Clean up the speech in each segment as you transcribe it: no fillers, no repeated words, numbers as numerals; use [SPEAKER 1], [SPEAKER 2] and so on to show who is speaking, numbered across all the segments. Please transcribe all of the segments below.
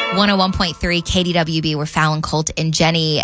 [SPEAKER 1] 101.3 KDWB, we're Fallon, Colt, and Jenny.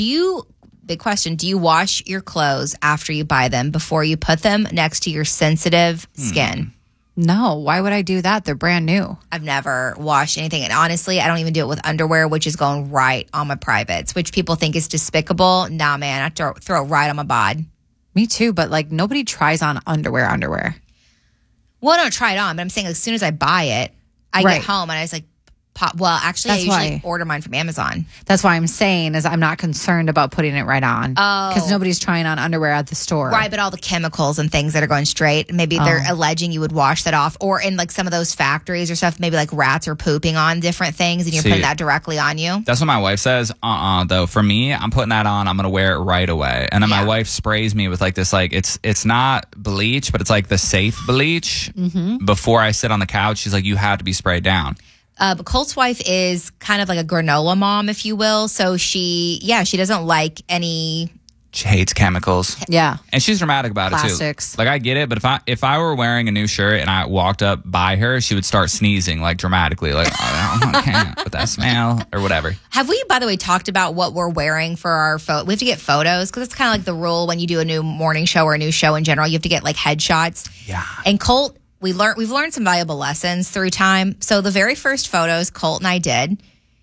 [SPEAKER 1] Big question, do you wash your clothes after you buy them before you put them next to your sensitive skin?
[SPEAKER 2] No, why would I do that? They're brand new.
[SPEAKER 1] I've never washed anything. And honestly, I don't even do it with underwear, which is going right on my privates, which people think is despicable. Nah, man, I throw it right on my bod.
[SPEAKER 2] Me too, but like nobody tries on underwear.
[SPEAKER 1] Well, I don't try it on, but I'm saying as soon as I buy it, I get home and I was like, actually, I usually order mine from Amazon.
[SPEAKER 2] That's why I'm saying is I'm not concerned about putting it right on.
[SPEAKER 1] Oh.
[SPEAKER 2] Because nobody's trying on underwear at the store.
[SPEAKER 1] Right, but all the chemicals and things that are going straight, maybe they're alleging you would wash that off. Or in like some of those factories or stuff, maybe like rats are pooping on different things and you're putting that directly on you.
[SPEAKER 3] That's what my wife says. Though. For me, I'm putting that on. I'm going to wear it right away. And then my wife sprays me with like this, like it's not bleach, but it's like the safe bleach. Mm-hmm. Before I sit on the couch, she's like, you have to be sprayed down.
[SPEAKER 1] But Colt's wife is kind of like a granola mom, if you will. So she doesn't like any.
[SPEAKER 3] She hates chemicals.
[SPEAKER 2] Yeah.
[SPEAKER 3] And she's dramatic about
[SPEAKER 2] Plastics.
[SPEAKER 3] it too. Like I get it, but if I were wearing a new shirt and I walked up by her, she would start sneezing like dramatically, like I can't with that smell or whatever.
[SPEAKER 1] Have we, by the way, talked about what we're wearing for our photo? We have to get photos because it's kind of like the rule when you do a new morning show or a new show in general. You have to get like headshots.
[SPEAKER 3] Yeah.
[SPEAKER 1] And Colt. We've learned some valuable lessons through time. So the very first photos Colt and I did,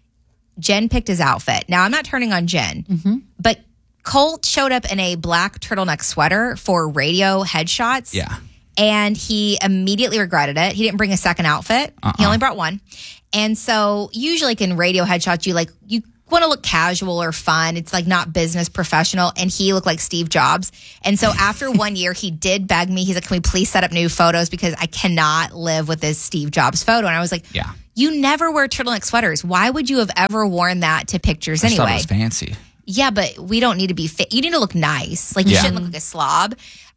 [SPEAKER 1] Jen picked his outfit. Now, I'm not turning on Jen, but Colt showed up in a black turtleneck sweater for radio headshots.
[SPEAKER 3] Yeah.
[SPEAKER 1] And he immediately regretted it. He didn't bring a second outfit. He only brought one. And so usually like in radio headshots, you want to look casual or fun. It's like not business professional. And he looked like Steve Jobs. And so after 1 year, he did beg me. He's like, can we please set up new photos? Because I cannot live with this Steve Jobs photo. And I was like,
[SPEAKER 3] yeah,
[SPEAKER 1] you never wear turtleneck sweaters. Why would you have ever worn that to pictures anyway?
[SPEAKER 3] I thought it was fancy.
[SPEAKER 1] Yeah, but we don't need to be fit. You need to look nice. Like you shouldn't look like a slob.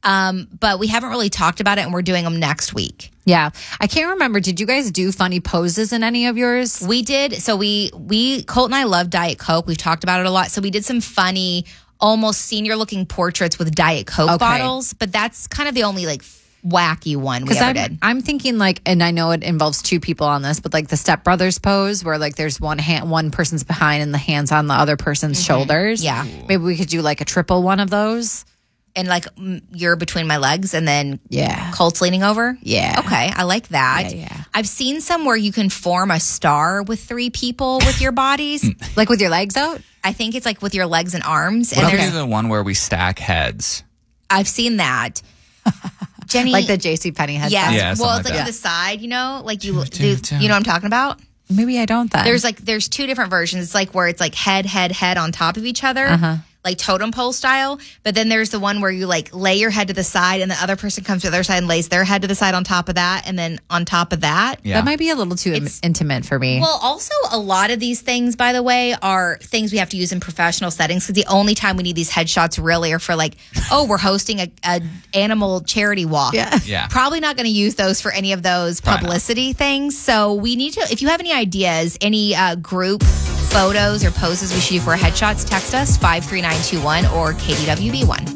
[SPEAKER 1] But we haven't really talked about it and we're doing them next week.
[SPEAKER 2] Yeah. I can't remember. Did you guys do funny poses in any of yours?
[SPEAKER 1] We did. So Colt and I love Diet Coke. We've talked about it a lot. So we did some funny, almost senior looking portraits with Diet Coke bottles. But that's kind of the only like wacky one we ever did.
[SPEAKER 2] I'm thinking like, and I know it involves two people on this, but like the Step Brothers pose where like there's one person's behind and the hand's on the other person's shoulders.
[SPEAKER 1] Yeah.
[SPEAKER 2] Maybe we could do like a triple one of those.
[SPEAKER 1] And like you're between my legs and then Colt's leaning over?
[SPEAKER 2] Yeah.
[SPEAKER 1] Okay, I like that.
[SPEAKER 2] Yeah.
[SPEAKER 1] I've seen some where you can form a star with three people with your bodies.
[SPEAKER 2] Like with your legs out?
[SPEAKER 1] I think it's like with your legs and arms.
[SPEAKER 3] What
[SPEAKER 1] And
[SPEAKER 3] if we
[SPEAKER 1] there's
[SPEAKER 3] do the one where we stack heads?
[SPEAKER 1] I've seen that. Jenny.
[SPEAKER 2] Like the JCPenney head.
[SPEAKER 1] Yes.
[SPEAKER 3] Yeah,
[SPEAKER 1] well, it's
[SPEAKER 3] like
[SPEAKER 1] like to the side, you know? Like you do, you know what I'm talking about?
[SPEAKER 2] Maybe I don't then.
[SPEAKER 1] There's two different versions. It's like where it's like head on top of each other. Like totem pole style, but then there's the one where you like lay your head to the side and the other person comes to the other side and lays their head to the side on top of that, and then on top of that.
[SPEAKER 3] Yeah.
[SPEAKER 2] That might be a little too intimate for me.
[SPEAKER 1] Well, also a lot of these things, by the way, are things we have to use in professional settings because the only time we need these headshots really are for like, we're hosting a animal charity walk.
[SPEAKER 3] Yeah.
[SPEAKER 1] Probably not going to use those for any of those publicity things. So we need to, if you have any ideas, any group photos or poses we should do for headshots, text us 53921 or KDWB1.